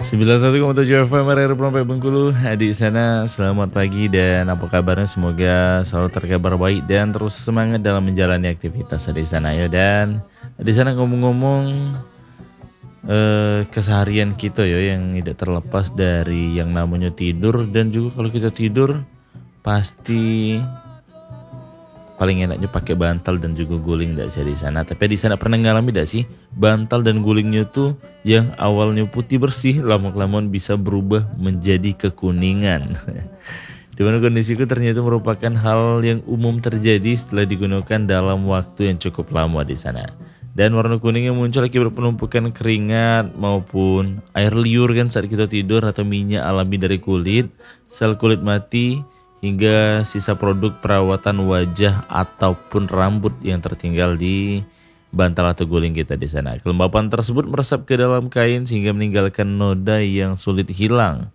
91,7 FM RRI Pelompok Bengkulu. Di sana selamat pagi dan apa kabarnya? Semoga selalu terkabar baik dan terus semangat dalam menjalani aktivitas di sana ya. Dan di sana ngomong-ngomong keseharian kita ya yang tidak terlepas dari yang namanya tidur. Dan juga kalau kita tidur pasti paling enaknya pakai bantal dan juga guling enggak sih di sana. Tapi di sana pernah ngalami enggak sih bantal dan gulingnya tuh yang awalnya putih bersih lama-kelamaan bisa berubah menjadi kekuningan. Di mana kondisiku ternyata merupakan hal yang umum terjadi setelah digunakan dalam waktu yang cukup lama di sana. Dan warna kuning yang muncul akibat penumpukan keringat maupun air liur kan saat kita tidur atau minyak alami dari kulit, sel kulit mati, hingga sisa produk perawatan wajah ataupun rambut yang tertinggal di bantal atau guling kita di sana. Kelembapan tersebut meresap ke dalam kain sehingga meninggalkan noda yang sulit hilang.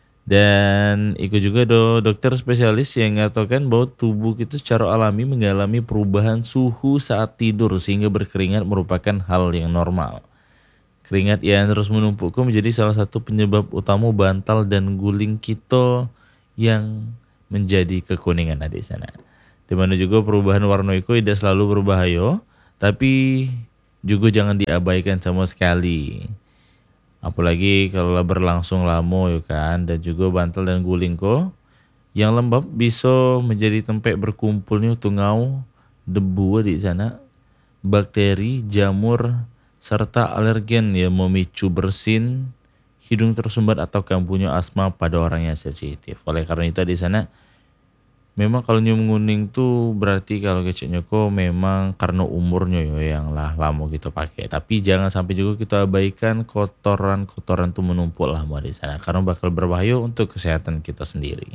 Dan ikut juga dokter spesialis yang mengatakan bahwa tubuh kita secara alami mengalami perubahan suhu saat tidur sehingga berkeringat merupakan hal yang normal. Keringat yang terus menumpuk menjadi salah satu penyebab utama bantal dan guling kita yang menjadi kekuningan di sana. Di mana juga perubahan warna itu tidak selalu berbahaya, tapi juga jangan diabaikan sama sekali. Apalagi kalau berlangsung lama ya kan. Dan juga bantal dan guling ko yang lembab bisa menjadi tempat berkumpulnya tungau debu di sana, bakteri, jamur serta alergen yang memicu bersin, hidung tersumbat atau kampunya asma pada orang yang sensitif. Oleh karena itu di sana memang kalau nyium kuning tuh berarti kalau kecilnya kok memang karena umurnya ya yang lah lama kita pakai. Tapi jangan sampai juga kita abaikan kotoran tuh menumpuk lama di sana karena bakal berbahaya untuk kesehatan kita sendiri.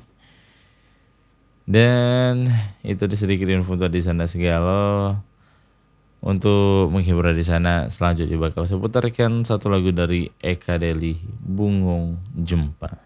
Dan itu sedikit info di sana segala. Untuk menghibur di sana, selanjutnya bakal saya putarkan satu lagu dari Eka Deli, Bungong Jempa.